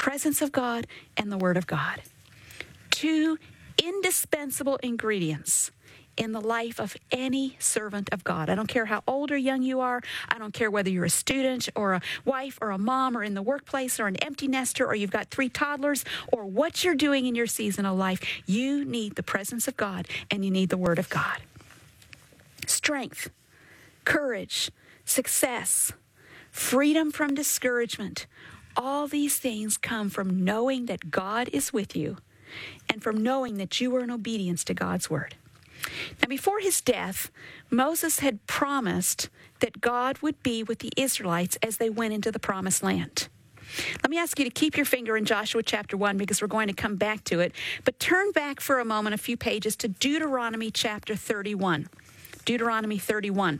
presence of God and the Word of God. Two indispensable ingredients in the life of any servant of God. I don't care how old or young you are. I don't care whether you're a student or a wife or a mom or in the workplace or an empty nester or you've got 3 toddlers or what you're doing in your season of life. You need the presence of God and you need the Word of God. Strength, courage, success, freedom from discouragement. All these things come from knowing that God is with you and from knowing that you are in obedience to God's Word. Now, before his death, Moses had promised that God would be with the Israelites as they went into the promised land. Let me ask you to keep your finger in Joshua chapter 1 because we're going to come back to it. But turn back for a moment, a few pages, to Deuteronomy chapter 31. Deuteronomy 31.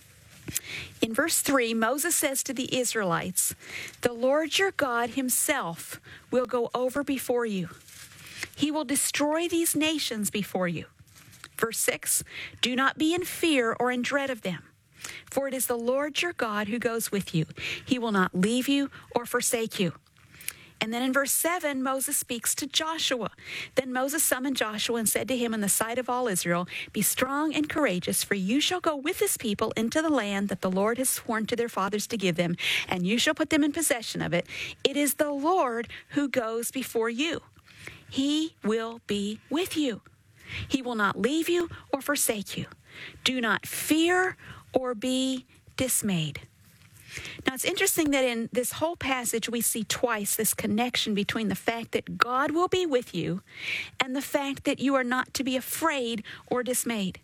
In verse 3, Moses says to the Israelites, "The Lord your God himself will go over before you. He will destroy these nations before you." Verse 6, "Do not be in fear or in dread of them, for it is the Lord your God who goes with you. He will not leave you or forsake you." And then in verse 7, Moses speaks to Joshua. "Then Moses summoned Joshua and said to him in the sight of all Israel, 'Be strong and courageous, for you shall go with this people into the land that the Lord has sworn to their fathers to give them, and you shall put them in possession of it. It is the Lord who goes before you. He will be with you. He will not leave you or forsake you. Do not fear or be dismayed.'" Now, it's interesting that in this whole passage, we see twice this connection between the fact that God will be with you and the fact that you are not to be afraid or dismayed.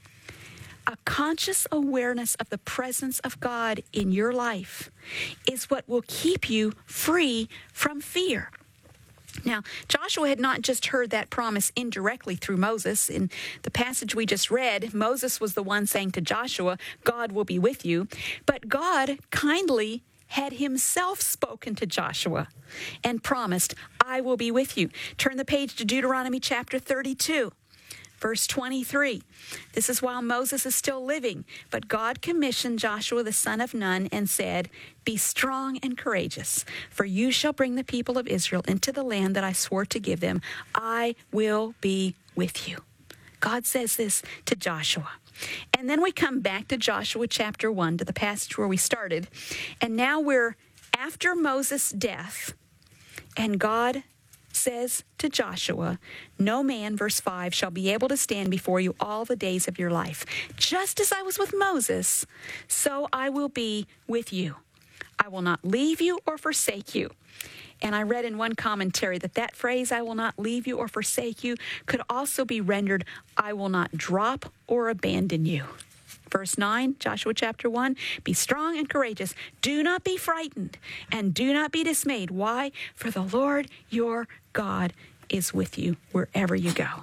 A conscious awareness of the presence of God in your life is what will keep you free from fear. Now, Joshua had not just heard that promise indirectly through Moses. In the passage we just read, Moses was the one saying to Joshua, "God will be with you." But God kindly had himself spoken to Joshua and promised, "I will be with you." Turn the page to Deuteronomy chapter 32. Verse 23, this is while Moses is still living, but God commissioned Joshua the son of Nun and said, "Be strong and courageous, for you shall bring the people of Israel into the land that I swore to give them. I will be with you." God says this to Joshua. And then we come back to Joshua chapter 1, to the passage where we started. And now we're after Moses' death, and God says to Joshua, "No man," verse 5, "shall be able to stand before you all the days of your life. Just as I was with Moses, so I will be with you. I will not leave you or forsake you." And I read in one commentary that phrase, "I will not leave you or forsake you," could also be rendered, "I will not drop or abandon you." Verse 9, Joshua chapter 1, "Be strong and courageous. Do not be frightened and do not be dismayed." Why? "For the Lord your God is with you wherever you go."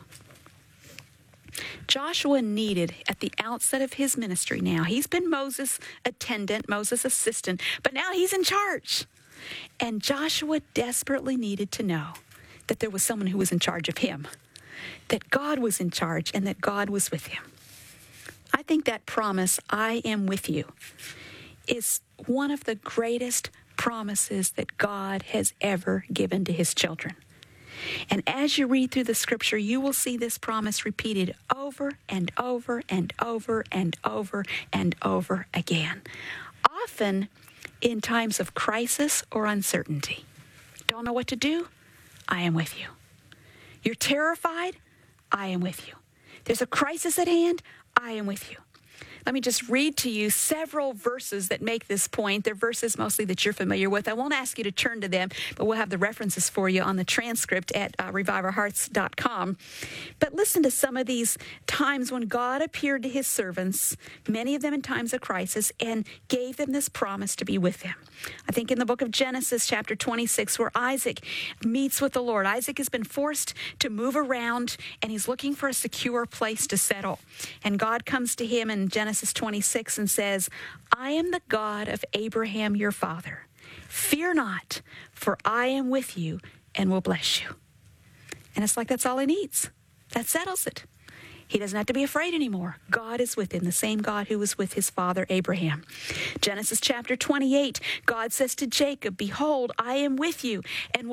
Joshua needed, at the outset of his ministry now, he's been Moses' attendant, Moses' assistant, but now he's in charge. And Joshua desperately needed to know that there was someone who was in charge of him, that God was in charge and that God was with him. I think that promise, "I am with you," is one of the greatest promises that God has ever given to his children. And as you read through the scripture, you will see this promise repeated over and over and over and over and over again, often in times of crisis or uncertainty. Don't know what to do? I am with you. You're terrified? I am with you. There's a crisis at hand? I am with you. Let me just read to you several verses that make this point. They're verses mostly that you're familiar with. I won't ask you to turn to them, but we'll have the references for you on the transcript at reviveourhearts.com. But listen to some of these times when God appeared to his servants, many of them in times of crisis, and gave them this promise to be with them. I think in the book of Genesis, chapter 26, where Isaac meets with the Lord. Isaac has been forced to move around, and he's looking for a secure place to settle. And God comes to him in Genesis 26 and says, "I am the God of Abraham your father. Fear not, for I am with you and will bless you." And it's like that's all he needs. That settles it. He doesn't have to be afraid anymore. God is with him, the same God who was with his father Abraham. Genesis chapter 28, God says to Jacob, "Behold, I am with you and will